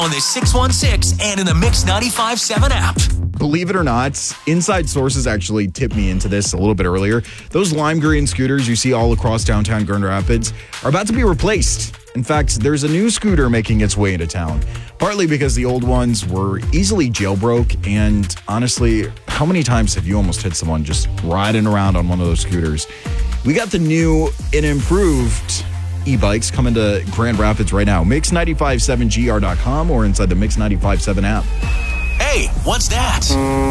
on the 616 and in the Mix 95.7 app. Believe it or not, inside sources actually tipped me into this a little bit earlier. Those lime green scooters you see all across downtown Grand Rapids are about to be replaced. In fact, there's a new scooter making its way into town, partly because the old ones were easily jailbroke. And honestly, how many times have you almost hit someone just riding around on one of those scooters? We got the new and improved e-bikes coming to Grand Rapids right now. Mix957gr.com or inside the Mix 95.7 app. Hey, what's that?